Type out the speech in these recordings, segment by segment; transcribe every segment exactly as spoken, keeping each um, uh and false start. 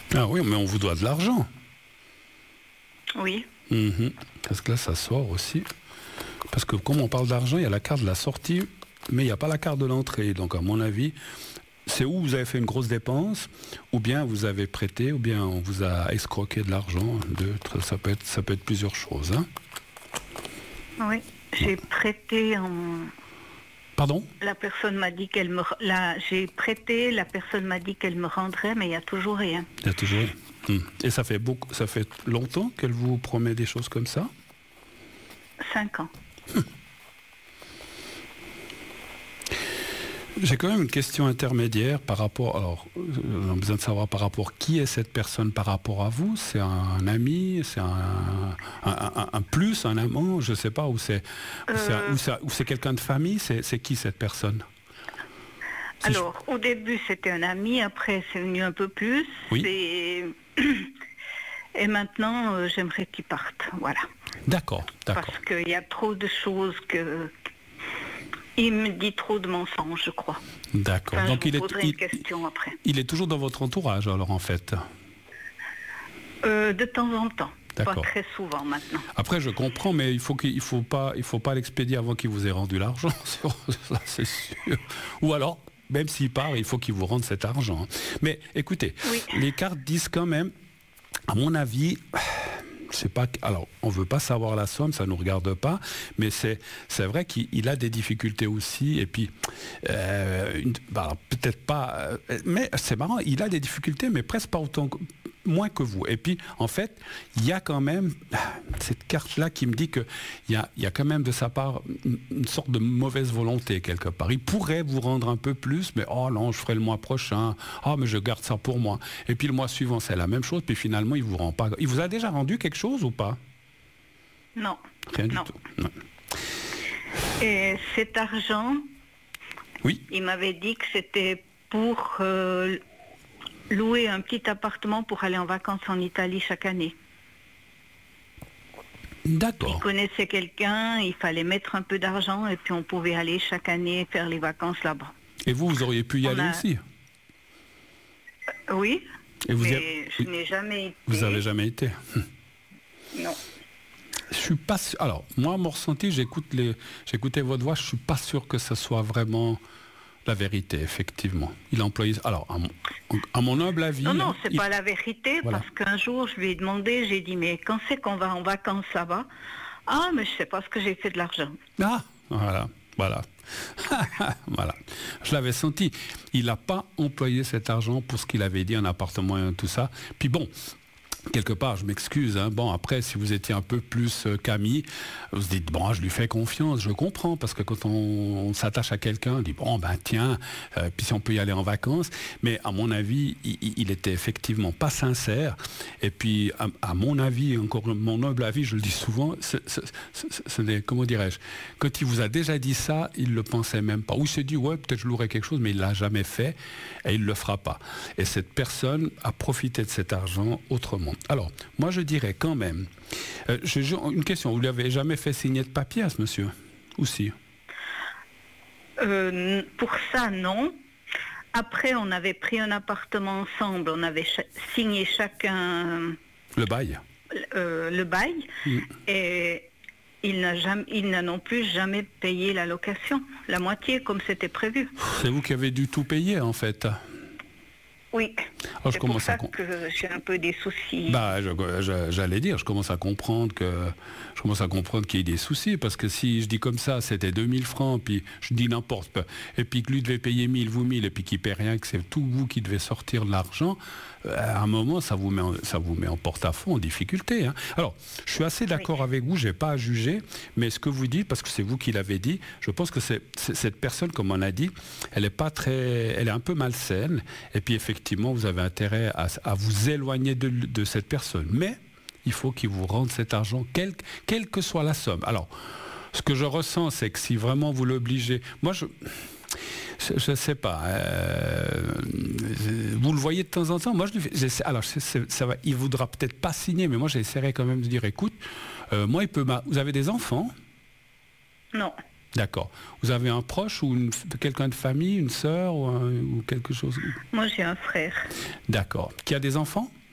Ah oui, mais on vous doit de l'argent. Oui. Mmh. Parce que là, ça sort aussi. Parce que comme on parle d'argent, il y a la carte de la sortie, mais il n'y a pas la carte de l'entrée. Donc, à mon avis, c'est où vous avez fait une grosse dépense, ou bien vous avez prêté, ou bien on vous a escroqué de l'argent. De, ça, peut être, ça peut être plusieurs choses. Hein. Oui, j'ai prêté en... Pardon ? La personne m'a dit qu'elle me... La... J'ai prêté, la personne m'a dit qu'elle me rendrait, mais il n'y a toujours rien. Il y a toujours rien. Hum. Et ça fait, beaucoup, ça fait longtemps qu'elle vous promet des choses comme ça ? Cinq ans. Hum. J'ai quand même une question intermédiaire par rapport... Alors, on a besoin de savoir par rapport qui est cette personne par rapport à vous. C'est un ami, c'est un, un, un, un plus, un amant, je ne sais pas, ou c'est euh... c'est quelqu'un de famille. C'est qui cette personne? Si Alors, je... au début, c'était un ami, après, c'est venu un peu plus. Oui. Et, et maintenant, euh, j'aimerais qu'il parte, voilà. D'accord, d'accord. Parce qu'il y a trop de choses que... Il me dit trop de mensonges, je crois. D'accord. Enfin, Donc je il est, une il, question après. il est toujours dans votre entourage, alors, en fait? euh, De temps en temps. Pas D'accord. très souvent, maintenant. Après, je comprends, mais il faut qu'il il faut pas, il faut pas l'expédier avant qu'il vous ait rendu l'argent. Ça, c'est sûr. Ou alors, même s'il part, il faut qu'il vous rende cet argent. Mais écoutez, oui. Les cartes disent quand même, à mon avis... C'est pas, alors, on ne veut pas savoir la somme, ça ne nous regarde pas, mais c'est, c'est vrai qu'il a des difficultés aussi, et puis, euh, bah, peut-être pas, euh, mais c'est marrant, il a des difficultés, mais presque pas autant, moins que vous. Et puis, en fait, il y a quand même cette carte-là qui me dit qu'il y a, y a quand même de sa part une, une sorte de mauvaise volonté quelque part. Il pourrait vous rendre un peu plus, mais oh non, je ferai le mois prochain, oh mais je garde ça pour moi. Et puis le mois suivant, c'est la même chose, puis finalement, il vous rend pas. Il vous a déjà rendu quelque chose ou pas? Non. Rien du non. tout. Non. Et cet argent, oui. Il m'avait dit que c'était pour euh, louer un petit appartement pour aller en vacances en Italie chaque année. D'accord. Il connaissait quelqu'un, il fallait mettre un peu d'argent et puis on pouvait aller chaque année faire les vacances là-bas. Et vous, vous auriez pu y on aller a... aussi? euh, Oui, et vous mais avez... je n'ai jamais été. Vous n'avez jamais été? Non. Je suis pas sûr. Alors, moi, mon ressenti, j'écoute les... j'écoutais votre voix, je suis pas sûr que ce soit vraiment la vérité, effectivement. Il a employé... Alors, à mon, à mon humble avis... Non, non, c'est il... pas la vérité, voilà. Parce qu'un jour, je lui ai demandé, j'ai dit, mais quand c'est qu'on va en vacances là-bas? Ah, mais je sais pas ce que j'ai fait de l'argent. Ah, voilà, voilà. Voilà. Je l'avais senti. Il n'a pas employé cet argent pour ce qu'il avait dit, un appartement et tout ça. Puis bon... Quelque part, je m'excuse. Hein. Bon, après, si vous étiez un peu plus euh, Camille, vous vous dites, bon, je lui fais confiance, je comprends, parce que quand on, on s'attache à quelqu'un, on dit, bon, ben tiens, euh, puis si on peut y aller en vacances. Mais à mon avis, il, il était effectivement pas sincère. Et puis, à, à mon avis, encore mon humble avis, je le dis souvent, ce, ce, ce, ce n'est, comment dirais-je, quand il vous a déjà dit ça, il le pensait même pas. Ou il s'est dit, ouais, peut-être je louerai quelque chose, mais il l'a jamais fait, et il le fera pas. Et cette personne a profité de cet argent autrement. Alors, moi je dirais quand même, euh, je, je, une question, vous lui avez jamais fait signer de papier à ce monsieur? Ou si? euh, Pour ça, non. Après, on avait pris un appartement ensemble, on avait ch- signé chacun... Le bail euh, Le bail, mm. Et il n'a jamais, il n'a non plus jamais payé la location, la moitié comme c'était prévu. C'est vous qui avez dû tout payer en fait? Oui, oh, c'est pour ça com- que j'ai un peu des soucis. Bah, je, je, j'allais dire, je commence à comprendre que je commence à comprendre qu'il y ait des soucis, parce que si je dis comme ça, c'était deux mille francs, puis je dis n'importe, et puis que lui devait payer mille, vous mille, et puis qu'il paie rien, que c'est tout vous qui devez sortir de l'argent, à un moment, ça vous met en, ça vous met en porte-à-faux, en difficulté. Hein. Alors, je suis assez d'accord oui. avec vous, je n'ai pas à juger, mais ce que vous dites, parce que c'est vous qui l'avez dit, je pense que c'est, c'est, cette personne, comme on a dit, elle est pas très, elle est un peu malsaine, et puis effectivement, vous avez intérêt à, à vous éloigner de, de cette personne. Mais il faut qu'il vous rende cet argent, quelle, quelle que soit la somme. Alors, ce que je ressens, c'est que si vraiment vous l'obligez... Moi, je... Je ne sais pas. Euh, vous le voyez de temps en temps. Moi, je lui fais, alors, c'est, ça va, il ne voudra peut-être pas signer, mais moi, j'essaierai quand même de dire, écoute, euh, moi, il peut... Ma... Vous avez des enfants? Non. D'accord. Vous avez un proche ou une, quelqu'un de famille, une sœur ou, un, ou quelque chose? Moi, j'ai un frère. D'accord. Qui a des enfants?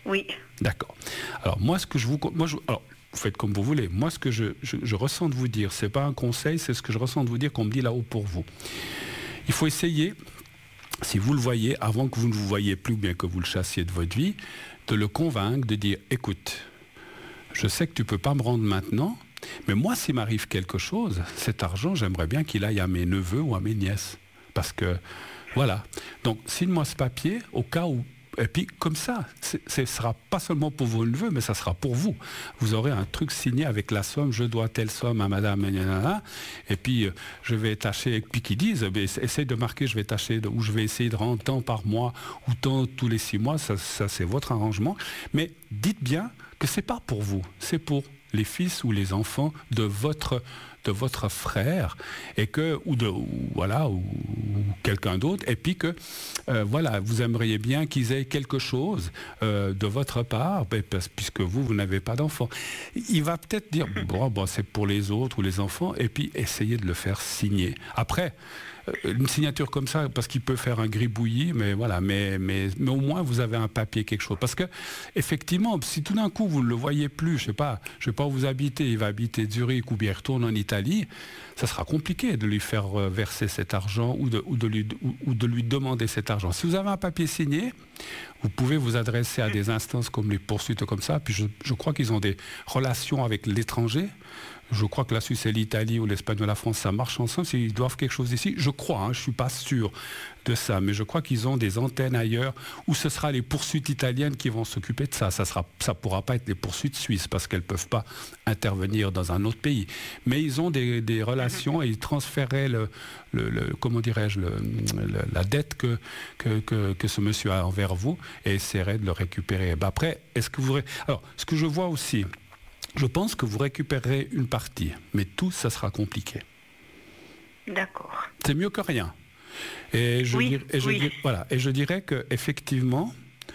Oui. D'accord. Alors moi, ce que je vous... Moi, je, alors, vous faites comme vous voulez. Moi, ce que je, je, je ressens de vous dire, ce n'est pas un conseil, c'est ce que je ressens de vous dire qu'on me dit là-haut pour vous. Il faut essayer, si vous le voyez, avant que vous ne vous voyez plus, bien que vous le chassiez de votre vie, de le convaincre, de dire, écoute, je sais que tu ne peux pas me rendre maintenant, mais moi, s'il m'arrive quelque chose, cet argent, j'aimerais bien qu'il aille à mes neveux ou à mes nièces. Parce que, voilà. Donc, signe-moi ce papier, au cas où... Et puis, comme ça, ce ne sera pas seulement pour vos neveux, mais ça sera pour vous. Vous aurez un truc signé avec la somme, je dois telle somme à madame, et puis je vais tâcher, et puis qu'ils disent, essaye de marquer, je vais tâcher, ou je vais essayer de rendre tant par mois, ou tant tous les six mois, ça, ça c'est votre arrangement. Mais dites bien que ce n'est pas pour vous, c'est pour les fils ou les enfants de votre... de votre frère et que ou de ou, voilà ou, ou quelqu'un d'autre et puis que euh, voilà vous aimeriez bien qu'ils aient quelque chose euh, de votre part puisque vous vous n'avez pas d'enfants. Il va peut-être dire bon, bon c'est pour les autres ou les enfants et puis essayer de le faire signer. Après une signature comme ça, parce qu'il peut faire un gribouillis, mais voilà, mais, mais, mais au moins vous avez un papier, quelque chose. Parce que, effectivement, si tout d'un coup vous ne le voyez plus, je sais pas, je sais pas où vous habitez, il va habiter Zurich ou bien il retourne en Italie, ça sera compliqué de lui faire verser cet argent ou de, ou de, lui, ou, ou de lui demander cet argent. Si vous avez un papier signé, vous pouvez vous adresser à des instances comme les poursuites comme ça, puis je, je crois qu'ils ont des relations avec l'étranger. Je crois que la Suisse et l'Italie ou l'Espagne ou la France, ça marche ensemble. S'ils doivent quelque chose ici, je crois, hein, je ne suis pas sûr de ça, mais je crois qu'ils ont des antennes ailleurs où ce sera les poursuites italiennes qui vont s'occuper de ça. Ça ne pourra pas être les poursuites suisses parce qu'elles ne peuvent pas intervenir dans un autre pays. Mais ils ont des, des relations et ils transféraient le, le, le, comment dirais-je, le, le, la dette que, que, que, que ce monsieur a envers vous et essaieraient de le récupérer. Ben après, est-ce que vous... Alors, ce que je vois aussi... Je pense que vous récupérerez une partie, mais tout, ça sera compliqué. D'accord. C'est mieux que rien. Et je, oui, dir, et je, oui. dir, voilà, et je dirais qu'effectivement,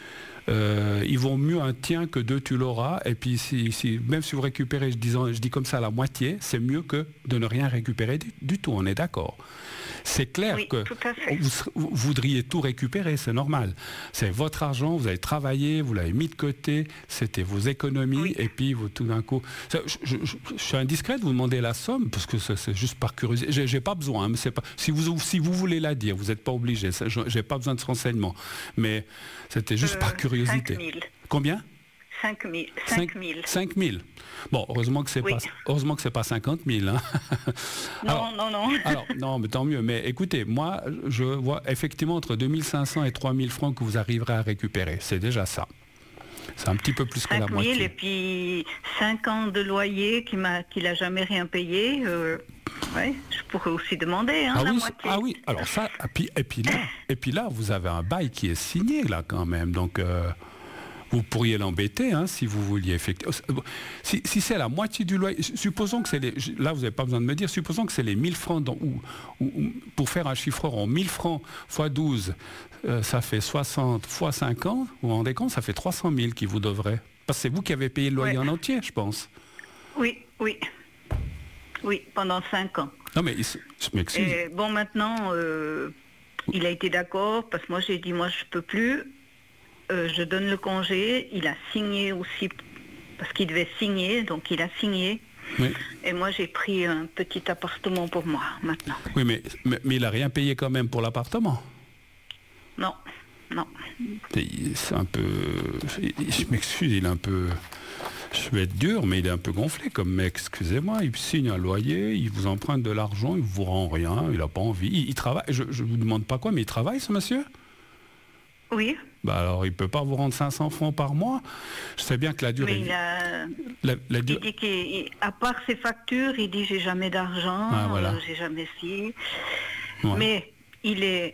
euh, il vaut mieux un tien que deux, tu l'auras. Et puis, si, si, même si vous récupérez, je dis, je dis comme ça, la moitié, c'est mieux que de ne rien récupérer du, du tout, on est d'accord. C'est clair oui, que vous, vous voudriez tout récupérer, c'est normal. C'est votre argent, vous avez travaillé, vous l'avez mis de côté, c'était vos économies, oui. Et puis vous, tout d'un coup... Je, je, je, je suis indiscret de vous demander la somme, parce que c'est juste par curiosité. J'ai, j'ai pas besoin, hein, mais c'est pas, si, vous, si vous voulez la dire, vous n'êtes pas obligé, j'ai pas besoin de ce renseignement. Mais c'était juste euh, par curiosité. cinq mille. Combien ? cinq mille. cinq mille. Bon, heureusement que c'est oui. pas, heureusement que c'est pas cinquante mille. Hein. Non, alors, non, non. alors, non, mais tant mieux. Mais écoutez, moi, je vois effectivement entre deux mille cinq cents et trois mille francs que vous arriverez à récupérer. C'est déjà ça. C'est un petit peu plus que la moitié. cinq mille et puis cinq ans de loyer qui m'a, qu'il n'a jamais rien payé. Euh, ouais, je pourrais aussi demander hein, ah la oui, moitié. Ah oui, alors ça, et puis, et puis là, et puis là, vous avez un bail qui est signé là quand même, donc. Euh, Vous pourriez l'embêter hein, si vous vouliez effectivement. Si, si c'est la moitié du loyer, supposons que c'est les. Là, vous n'avez pas besoin de me dire, supposons que c'est les mille francs, dans, ou, ou, pour faire un chiffre rond, mille francs fois douze, euh, ça fait soixante fois cinquante, vous vous rendez compte, ça fait trois cent mille qui vous devrait. Parce que c'est vous qui avez payé le loyer ouais. en entier, je pense. Oui, oui. Oui, pendant cinq ans. Non, mais je m'excuse. Et bon, maintenant, euh, il a été d'accord, parce que moi, j'ai dit, moi, je ne peux plus. Euh, je donne le congé, il a signé aussi, parce qu'il devait signer, donc il a signé. Oui. Et moi, j'ai pris un petit appartement pour moi, maintenant. Oui, mais, mais, mais il n'a rien payé quand même pour l'appartement. Non, non. C'est un peu... Je m'excuse, il est un peu... Je vais être dur, mais il est un peu gonflé comme mec, excusez-moi. Il signe un loyer, il vous emprunte de l'argent, il ne vous rend rien, il n'a pas envie. Il, il travaille, je ne vous demande pas quoi, mais il travaille, ce monsieur ? Oui. Bah alors, il ne peut pas vous rendre cinq cents francs par mois. Je sais bien que la durée... Mais il, a... la, la dur... il dit qu'à part ses factures, il dit j'ai jamais d'argent, ah, voilà. euh, j'ai jamais ci. Ouais. Mais il est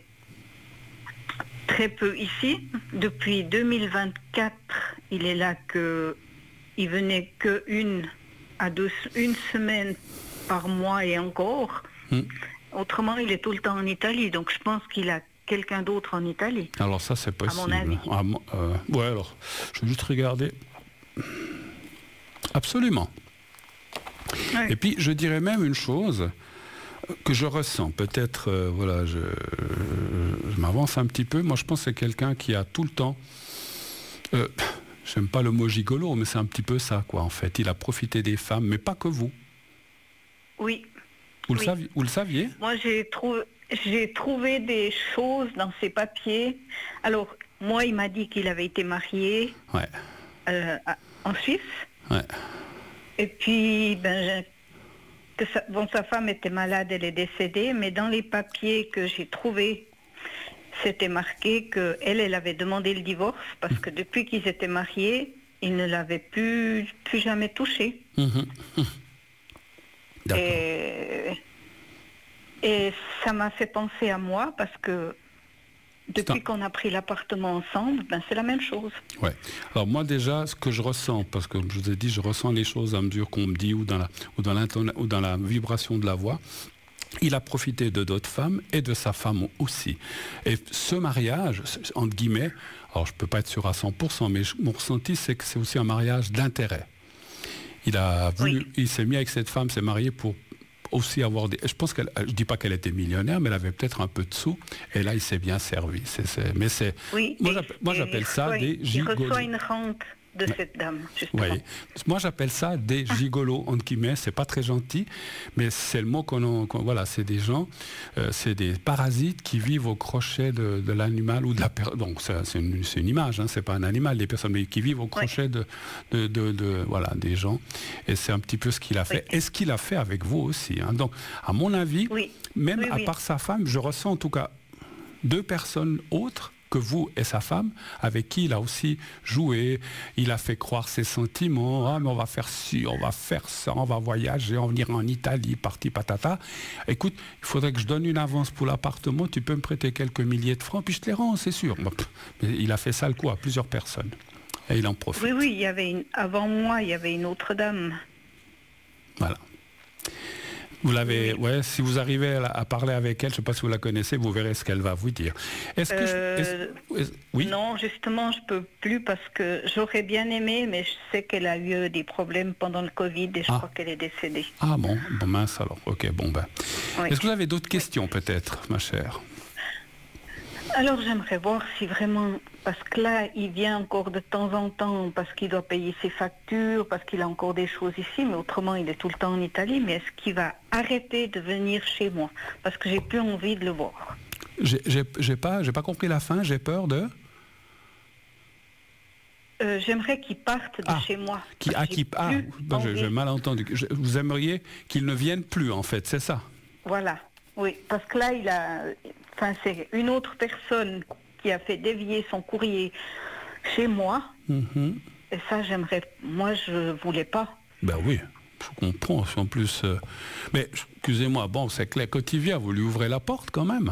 très peu ici. Depuis deux mille vingt-quatre, il est là que... Il venait qu'une à deux, une semaine par mois et encore. Hmm. Autrement, il est tout le temps en Italie. Donc je pense qu'il a quelqu'un d'autre en Italie. Alors ça, c'est possible. À mon avis. Ah, euh, ouais, alors, je vais juste regarder. Absolument. Ouais. Et puis, je dirais même une chose que je ressens. Peut-être, euh, voilà, je, je, je m'avance un petit peu. Moi, je pense que c'est quelqu'un qui a tout le temps... Euh, j'aime pas le mot gigolo, mais c'est un petit peu ça, quoi, en fait. Il a profité des femmes, mais pas que vous. Oui. Vous, oui. Le, saviez, vous le saviez? Moi, j'ai trouvé, j'ai trouvé des choses dans ses papiers. Alors, moi, il m'a dit qu'il avait été marié ouais. euh, en Suisse. Ouais. Et puis, ben, que sa, bon, sa femme était malade, elle est décédée, mais dans les papiers que j'ai trouvés, c'était marqué qu'elle, elle avait demandé le divorce parce que depuis qu'ils étaient mariés, il ne l'avait plus, plus jamais touché. Mmh. Et, et ça m'a fait penser à moi parce que depuis qu'on a pris l'appartement ensemble, ben c'est la même chose. Ouais. Alors moi déjà, ce que je ressens, parce que je vous ai dit, je ressens les choses à mesure qu'on me dit ou dans la, ou dans ou dans la vibration de la voix. Il a profité de d'autres femmes et de sa femme aussi. Et ce mariage, entre guillemets, alors je ne peux pas être sûr à cent pour cent, mais mon ressenti, c'est que c'est aussi un mariage d'intérêt. Il a voulu, oui. il s'est mis avec cette femme, s'est marié pour aussi avoir des... Je pense qu'elle, je dis pas qu'elle était millionnaire, mais elle avait peut-être un peu de sous. Et là, il s'est bien servi. C'est, c'est, mais c'est... Oui, moi, j'appelle, moi, j'appelle ça reçoit, des gigolos. Il reçoit une rente de ouais. cette dame, justement. Oui. Moi, j'appelle ça des gigolos, entre guillemets. C'est pas très gentil, mais c'est le mot qu'on a... Qu'on, voilà, c'est des gens, euh, c'est des parasites qui vivent au crochet de, de l'animal ou de la personne. Donc, c'est, c'est, une, c'est une image, hein, c'est pas un animal, des personnes qui vivent au crochet ouais. de, de, de, de... Voilà, des gens. Et c'est un petit peu ce qu'il a fait. Oui. Et ce qu'il a fait avec vous aussi. Hein. Donc, à mon avis, oui. même oui, à part sa femme, je ressens en tout cas deux personnes autres que vous et sa femme, avec qui il a aussi joué, il a fait croire ses sentiments, ah mais on va faire ci, on va faire ça, on va voyager, on va venir en Italie, parti patata. Écoute, il faudrait que je donne une avance pour l'appartement, tu peux me prêter quelques milliers de francs, puis je te les rends, c'est sûr. Mais il a fait ça le coup à plusieurs personnes. Et il en profite. Oui, oui, il y avait une... avant moi, il y avait une autre dame. Voilà. Vous l'avez, ouais, si vous arrivez à, à parler avec elle, je ne sais pas si vous la connaissez, vous verrez ce qu'elle va vous dire. Est-ce que euh, je, est-ce, est-ce, oui. Non, justement, je ne peux plus parce que j'aurais bien aimé, mais je sais qu'elle a eu des problèmes pendant le Covid et je ah. crois qu'elle est décédée. Ah bon, bon mince alors, ok, bon ben. Oui. Est-ce que vous avez d'autres questions oui. peut-être, ma chère? Alors j'aimerais voir si vraiment, parce que là il vient encore de temps en temps parce qu'il doit payer ses factures, parce qu'il a encore des choses ici, mais autrement il est tout le temps en Italie, mais est-ce qu'il va arrêter de venir chez moi? Parce que j'ai plus envie de le voir. J'ai, j'ai, j'ai pas, j'ai pas compris la fin, j'ai peur de... Euh, j'aimerais qu'il parte de ah, chez moi. Qui, ah, qui, ah, ben, j'ai, j'ai mal entendu. Je, vous aimeriez qu'il ne vienne plus en fait, c'est ça? Voilà, oui, parce que là il a... Enfin, c'est une autre personne qui a fait dévier son courrier chez moi. Mm-hmm. Et ça, j'aimerais... Moi, je voulais pas. Ben oui, je comprends. En plus... Euh... Mais, excusez-moi, bon, c'est clair, quand il vient, vous lui ouvrez la porte quand même?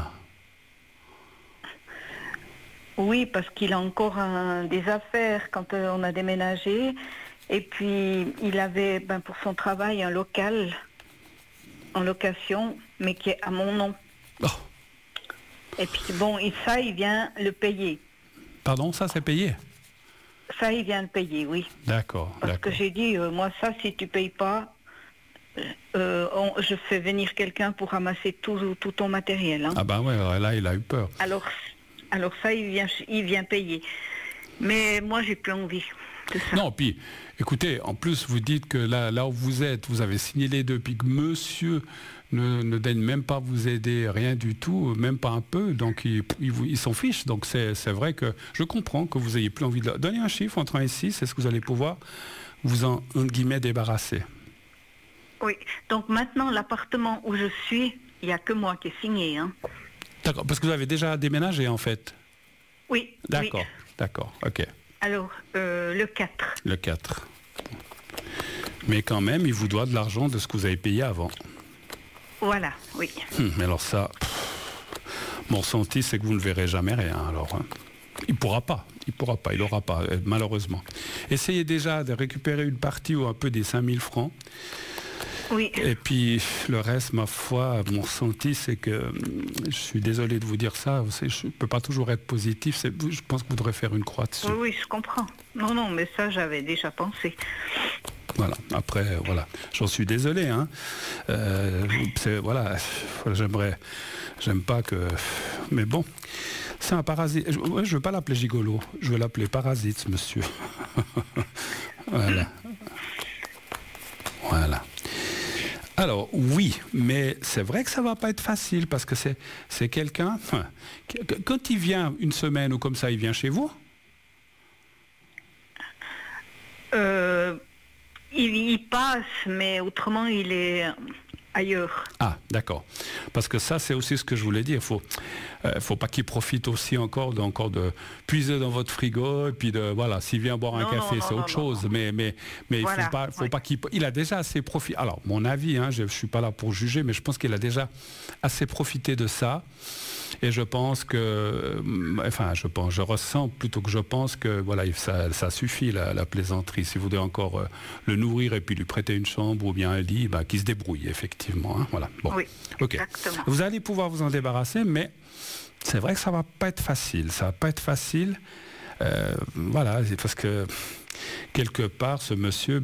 Oui, parce qu'il a encore un, des affaires quand euh, on a déménagé. Et puis, il avait, ben, pour son travail, un local en location, mais qui est à mon nom. Oh. Et puis bon, et ça, il vient le payer. Pardon, ça c'est payé? Ça, il vient le payer, oui. D'accord. Parce d'accord. que j'ai dit, euh, moi ça, si tu payes pas, euh, on, je fais venir quelqu'un pour ramasser tout, tout ton matériel. Hein. Ah ben ouais, là, il a eu peur. Alors, alors ça, il vient, il vient payer. Mais moi, j'ai plus envie de ça. Non, puis, écoutez, en plus, vous dites que là, là où vous êtes, vous avez signé les deux, puis que monsieur... Ne, ne daigne même pas vous aider, rien du tout, même pas un peu, donc ils il, il s'en fichent. Donc c'est, c'est vrai que je comprends que vous ayez plus envie de... Donnez un chiffre entre un et six, est-ce que vous allez pouvoir vous en, en guillemets, débarrasser? Oui, donc maintenant l'appartement où je suis, il n'y a que moi qui ai signé. Hein. D'accord, parce que vous avez déjà déménagé en fait? Oui. D'accord, oui. d'accord, ok. Alors, euh, le quatre. Le quatre. Mais quand même, il vous doit de l'argent de ce que vous avez payé avant. Voilà, oui. Hum, mais alors ça, pff, mon ressenti, c'est que vous ne verrez jamais rien. Alors, hein. il pourra pas, il pourra pas, il aura pas, malheureusement. Essayez déjà de récupérer une partie ou un peu des cinq mille francs. Oui. Et puis le reste, ma foi, mon ressenti, c'est que, je suis désolé de vous dire ça, je ne peux pas toujours être positif, c'est, je pense que vous devrez faire une croix dessus. Oui, oui, je comprends. Non, non, mais ça, j'avais déjà pensé. Voilà, après, voilà, j'en suis désolé, hein. Euh, c'est, voilà, j'aimerais, j'aime pas que... Mais bon, C'est un parasite. Je ne veux pas l'appeler gigolo, je veux l'appeler parasite, ce monsieur. Voilà. Voilà. Alors, oui, mais c'est vrai que ça ne va pas être facile parce que c'est, c'est quelqu'un... Enfin, quand il vient une semaine ou comme ça, il vient chez vous? euh, il y passe, mais autrement, il est ailleurs. Ah, d'accord. Parce que ça, c'est aussi ce que je voulais dire. Il faut, euh, faut pas qu'il profite aussi encore de, encore de puiser dans votre frigo et puis de voilà, s'il vient boire un Non, café, non, c'est non, autre non, chose. non. Mais mais mais Voilà, il faut pas, faut oui. pas qu'il, il a déjà assez profité. Alors, mon avis, hein, je, je suis pas là pour juger, mais je pense qu'il a déjà assez profité de ça. Et je pense que, euh, enfin, je pense, je ressens plutôt que je pense que voilà, ça, ça suffit la, la plaisanterie. Si vous voulez encore euh, le nourrir et puis lui prêter une chambre ou bien un lit, bah, qu'il se débrouille effectivement. Hein, voilà. Bon. Oui, Ok. exactement. Vous allez pouvoir vous en débarrasser, mais c'est vrai que ça va pas être facile. Ça va pas être facile. Euh, voilà, c'est parce que quelque part, ce monsieur